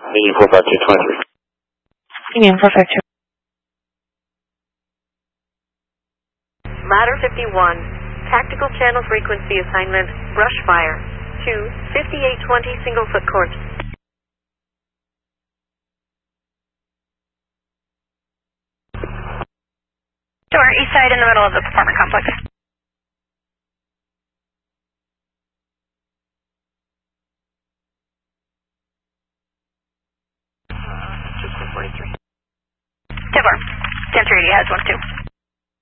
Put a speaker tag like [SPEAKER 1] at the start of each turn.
[SPEAKER 1] Union 45223.
[SPEAKER 2] Union 452.
[SPEAKER 3] Ladder 51, tactical channel frequency assignment, brush fire, to 5820 single foot court.
[SPEAKER 4] Sure, east side in the middle of the apartment complex. Tivar, 1030 has one too.